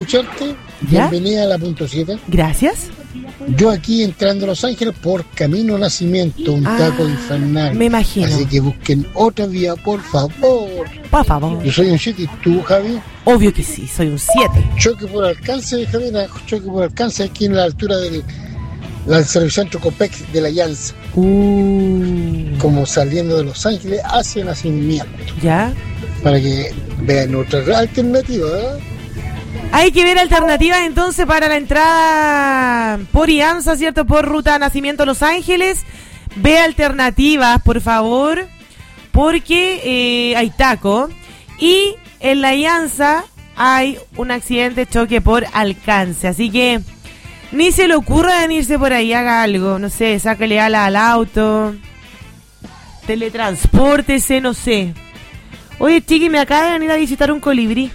escucharte. ¿Ya? Bienvenida a la punto 7. Gracias. Yo aquí entrando a Los Ángeles por Camino Nacimiento, un taco infernal. Me imagino. Así que busquen otra vía, por favor. Por favor. Yo soy un 7 y tú, Javi. Obvio que sí, soy un 7. Choque por alcance, Javiera. Choque por alcance aquí en la altura del Servicentro Copec de la Llanza. Como saliendo de Los Ángeles hacia Nacimiento. ¿Ya? Para que vean otra alternativa, ¿eh? Hay que ver alternativas entonces para la entrada por IANSA, ¿cierto? Por ruta Nacimiento Los Ángeles. Ve alternativas, por favor, porque hay taco. Y en la IANSA hay un accidente, choque por alcance. Así que ni se le ocurra venirse por ahí, haga algo. No sé, sácale ala al auto. Teletranspórtese, no sé. Oye, chiqui, me acaba de venir a visitar un colibrí.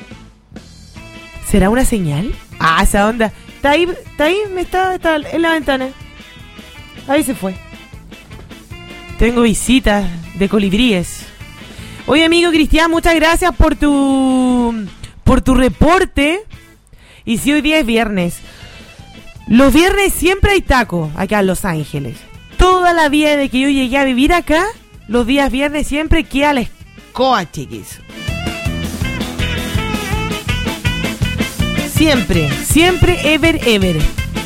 ¿Será una señal? Ah, esa onda. Está ahí, está en la ventana. Ahí se fue. Tengo visitas de colibríes. Oye, amigo Cristian, muchas gracias por tu reporte. Y si hoy día es viernes. Los viernes siempre hay taco acá en Los Ángeles. Toda la vida de que yo llegué a vivir acá, los días viernes siempre queda la escoba, chiquis. Siempre, ever.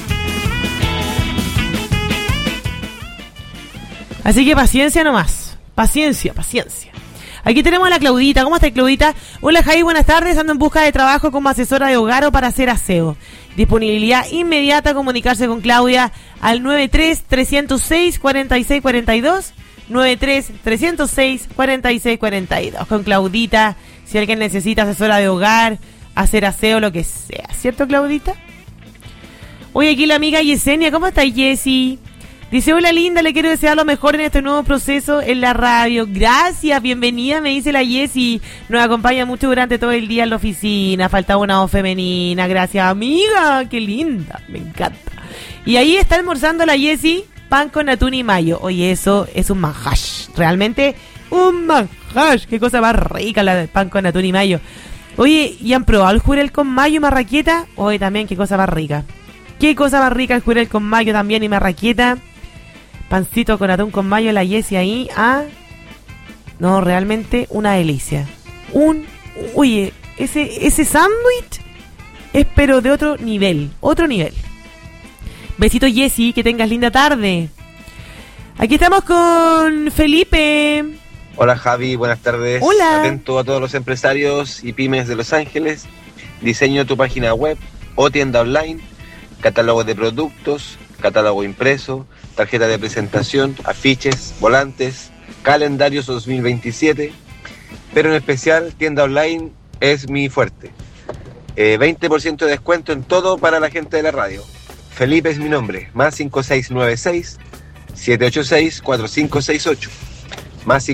Así que paciencia nomás. Paciencia. Aquí tenemos a la Claudita. ¿Cómo está, Claudita? Hola, Javi, buenas tardes. Ando en busca de trabajo como asesora de hogar o para hacer aseo. Disponibilidad inmediata, comunicarse con Claudia al 93-306-4642. 93-306-4642. Con Claudita, si alguien necesita asesora de hogar, hacer aseo, lo que sea. ¿Cierto, Claudita? Oye, aquí la amiga Yesenia. ¿Cómo está, Yesi? Dice, hola, linda, le quiero desear lo mejor en este nuevo proceso en la radio. Gracias, bienvenida, me dice la Yesi. Nos acompaña mucho durante todo el día en la oficina. Faltaba una voz femenina. Gracias, amiga. Qué linda, me encanta. Y ahí está almorzando la Yesi pan con atún y mayo. Oye, eso es un manjar. Realmente un manjar. Qué cosa más rica la de pan con atún y mayo. Oye, ¿y han probado el jurel con mayo y marraqueta? Oye, también, qué cosa más rica. Qué cosa más rica el jurel con mayo también y marraqueta. Pancito con atún con mayo, la Yesi ahí. Ah, no, realmente una delicia. Oye, ese sándwich es pero de otro nivel. Besito, Yesi, que tengas linda tarde. Aquí estamos con Felipe. Hola, Javi, buenas tardes. Hola. Atento a todos los empresarios y pymes de Los Ángeles. Diseño tu página web o tienda online, catálogo de productos, catálogo impreso, tarjeta de presentación, afiches, volantes, calendarios 2027, pero en especial tienda online es mi fuerte. 20% de descuento en todo para la gente de la radio. Felipe es mi nombre, más 5696-786-4568, más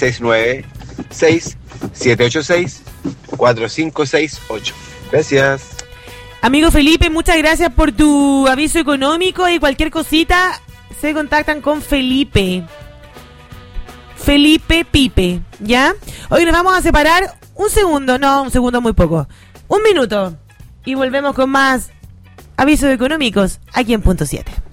5696-786-4568. Gracias. Amigo Felipe, muchas gracias por tu aviso económico y cualquier cosita se contactan con Felipe. Felipe Pipe, ¿ya? Hoy nos vamos a separar un segundo muy poco. 1 minuto y volvemos con más avisos económicos aquí en Punto 7.